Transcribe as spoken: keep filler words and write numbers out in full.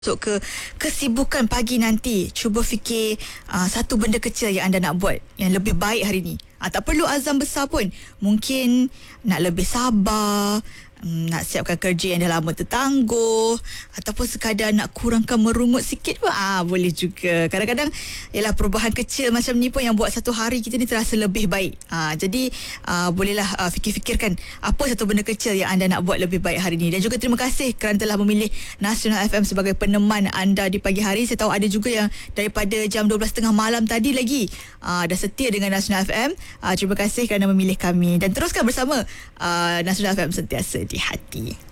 Masuk ke kesibukan pagi nanti, cuba fikir uh, satu benda kecil yang anda nak buat yang lebih baik hari ni. Uh, tak perlu azam besar pun. Mungkin nak lebih sabar, um, nak siapkan kerja yang dah lama tertangguh, ataupun sekadar nak kurangkan merungut sikit pun ah, boleh juga. Kadang-kadang ialah perubahan kecil macam ni pun yang buat satu hari kita ni terasa lebih baik. Uh, jadi uh, bolehlah uh, fikir-fikirkan apa satu benda kecil yang anda nak buat lebih baik hari ni. Dan juga terima kasih kerana telah memilih Nasional F M sebagai peneman anda di pagi hari. Saya tahu ada juga yang daripada jam dua belas tiga puluh malam tadi lagi uh, dah setia dengan Nasional F M. Uh, terima kasih kerana memilih kami dan teruskan bersama uh, Nasional F M sentiasa di hati.